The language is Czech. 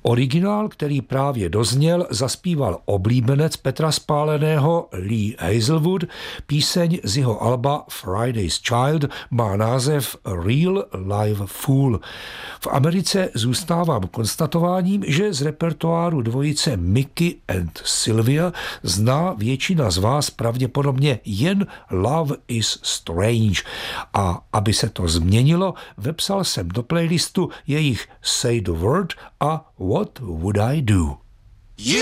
Originál, který právě dozněl, zaspíval oblíbenec Petra Spáleného Lee Hazelwood. Píseň z jeho alba Friday's Child má název Real Live Fool. V Americe zůstávám konstatováním, že z repertoáru dvojice Mickey and Sylvia zná většina z vás pravděpodobně jen Love is Strange. A aby se to změnilo, vepsal jsem do playlistu jejich Say the Word a What Would I Do.